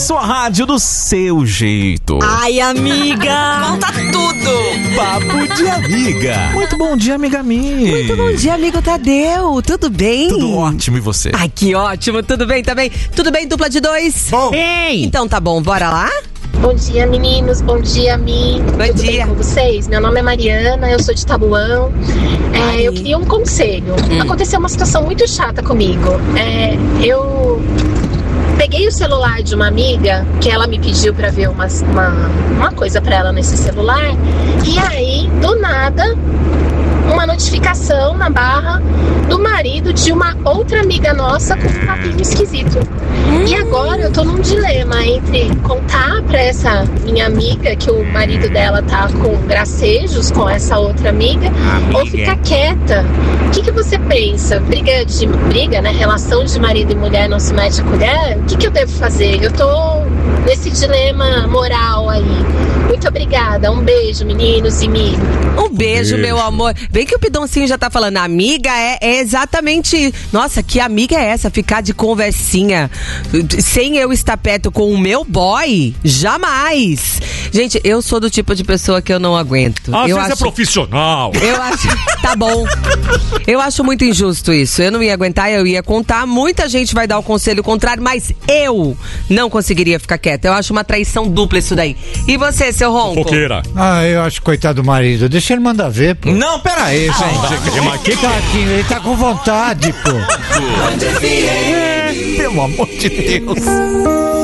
sua rádio do seu jeito. Ai, amiga! Conta tudo! Papo de amiga. Muito bom dia, amiga Mi. Muito bom dia, amigo Tadeu. Tudo bem? Tudo ótimo, e você? Ai, que ótimo. Tudo bem também? Tudo bem, dupla de 2? Bom. Ei! Então tá bom, bora lá? Bom dia, meninos. Bom dia, Mi. Tudo dia. bem com vocês? Meu nome é Mariana, eu sou de Tabuão. Eu queria um conselho. Aconteceu uma situação muito chata comigo. Eu peguei o celular de uma amiga, que ela me pediu pra ver uma coisa pra ela nesse celular. E aí, do nada, uma notificação na barra do marido de uma outra amiga nossa com um papinho esquisito. E agora eu tô num dilema entre contar pra essa minha amiga que o marido dela tá com gracejos com essa outra amiga. Ou ficar quieta. O que você pensa? Briga, né? Relação de marido e mulher não se mete a colher? O que eu devo fazer? Eu tô nesse dilema moral aí. Muito obrigada. Um beijo, meninos e Mi. Um beijo, meu amor. Bem que o Pidoncinho já tá falando, amiga é exatamente... Nossa, que amiga é essa? Ficar de conversinha sem eu estar perto com o meu boy? Jamais! Gente, eu sou do tipo de pessoa que eu não aguento. Às vezes é profissional. Eu acho... Tá bom. Eu acho muito injusto isso. Eu não ia aguentar, eu ia contar. Muita gente vai dar o conselho contrário, mas eu não conseguiria ficar quieta. Eu acho uma traição dupla isso daí. E você, seu Ronco? Foqueira. Eu acho coitado do marido. Deixa ele mandar ver, pô. Não, pera aí, gente. Mas que tadinho, ele tá com vontade, pô. Pelo amor de Deus.